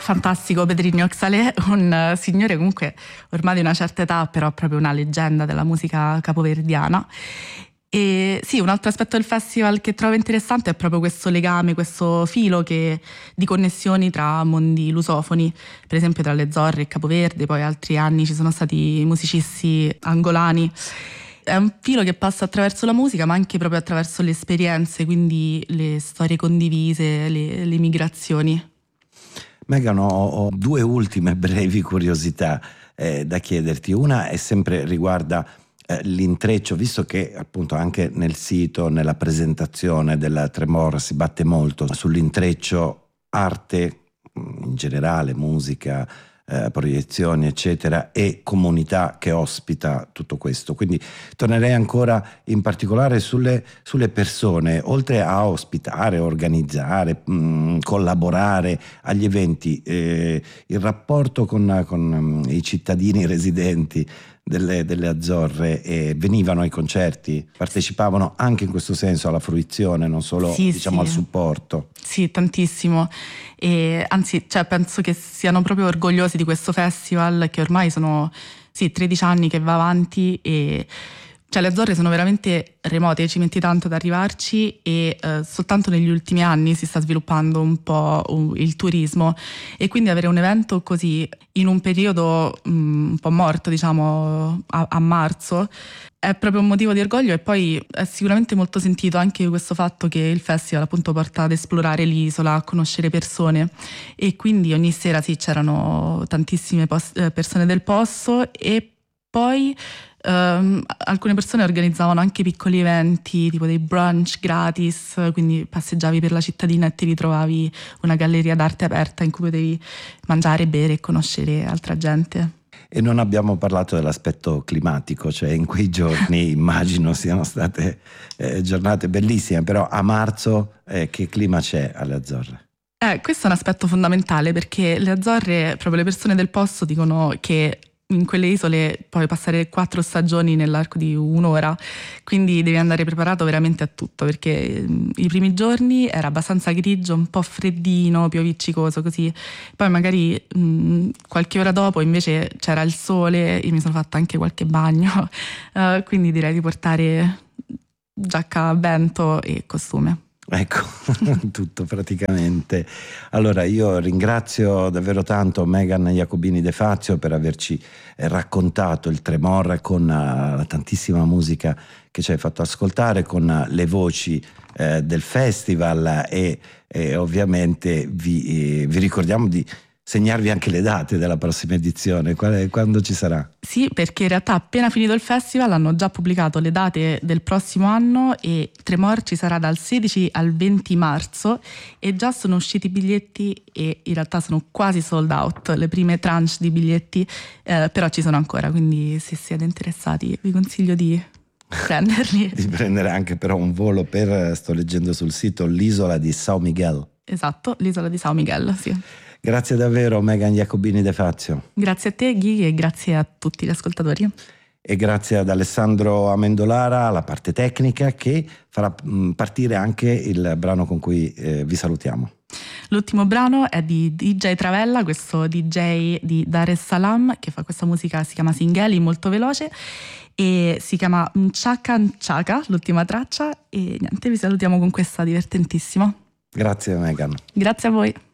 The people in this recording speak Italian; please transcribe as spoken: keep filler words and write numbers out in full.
fantastico Pedrinho Xalé, un uh, signore comunque ormai di una certa età, però proprio una leggenda della musica capoverdiana. E sì, un altro aspetto del festival che trovo interessante è proprio questo legame, questo filo che, di connessioni tra mondi lusofoni, per esempio tra le Zorre e Capoverde, poi altri anni ci sono stati musicisti angolani. È un filo che passa attraverso la musica, ma anche proprio attraverso le esperienze, quindi le storie condivise, le, le migrazioni. Megan, ho, ho due ultime brevi curiosità eh, da chiederti. Una è sempre riguarda eh, l'intreccio, visto che appunto anche nel sito, nella presentazione della Tremor si batte molto sull'intreccio arte in generale, musica, Eh, proiezioni eccetera, e comunità che ospita tutto questo. Quindi tornerei ancora in particolare sulle, sulle persone, oltre a ospitare, organizzare, mh, collaborare agli eventi, eh, il rapporto con, con um, i cittadini residenti delle, delle Azzorre, e venivano ai concerti, partecipavano anche in questo senso alla fruizione, non solo sì, diciamo sì. al supporto. Sì, tantissimo. E anzi, cioè, penso che siano proprio orgogliosi di questo festival, che ormai sono sì, tredici anni che va avanti, e cioè, le Azzorre sono veramente remote, ci metti tanto ad arrivarci, e eh, soltanto negli ultimi anni si sta sviluppando un po' uh, il turismo, e quindi avere un evento così in un periodo um, un po' morto, diciamo a, a marzo, è proprio un motivo di orgoglio. E poi è sicuramente molto sentito anche questo fatto che il festival appunto porta ad esplorare l'isola, a conoscere persone, e quindi ogni sera sì, c'erano tantissime post- persone del posto, e poi Um, alcune persone organizzavano anche piccoli eventi, tipo dei brunch gratis, quindi passeggiavi per la cittadina e ti ritrovavi una galleria d'arte aperta in cui potevi mangiare, bere e conoscere altra gente. E non abbiamo parlato dell'aspetto climatico, cioè in quei giorni immagino siano state eh, giornate bellissime, però a marzo eh, che clima c'è alle Azzorre? Eh, questo è un aspetto fondamentale, perché le Azzorre, proprio le persone del posto dicono che in quelle isole puoi passare quattro stagioni nell'arco di un'ora, quindi devi andare preparato veramente a tutto, perché i primi giorni era abbastanza grigio, un po' freddino, pioviccicoso così, poi magari mh, qualche ora dopo invece c'era il sole, io mi sono fatta anche qualche bagno, uh, quindi direi di portare giacca a vento e costume. Ecco, tutto praticamente. Allora io ringrazio davvero tanto Megan Jacobini De Fazio per averci raccontato il Tremor con uh, la tantissima musica che ci hai fatto ascoltare, con uh, le voci uh, del festival, e, e ovviamente vi, eh, vi ricordiamo di segnarvi anche le date della prossima edizione. Quale, quando ci sarà? Sì, perché in realtà appena finito il festival hanno già pubblicato le date del prossimo anno, e Tremor ci sarà dal sedici al venti marzo, e già sono usciti i biglietti, e in realtà sono quasi sold out le prime tranche di biglietti, eh, però ci sono ancora, quindi se siete interessati vi consiglio di prenderli. Di prendere anche però un volo per, sto leggendo sul sito, l'isola di São Miguel. Esatto, l'isola di São Miguel, sì. Grazie davvero Megan Jacobini De Fazio. Grazie a te Ghi, e grazie a tutti gli ascoltatori. E grazie ad Alessandro Amendolara alla parte tecnica, che farà partire anche il brano con cui eh, vi salutiamo. L'ultimo brano è di D J Travella, questo D J di Dar es Salaam che fa questa musica, si chiama Singeli, molto veloce, e si chiama Nchaka Nchaka, l'ultima traccia, e niente, vi salutiamo con questa divertentissima. Grazie Megan. Grazie a voi.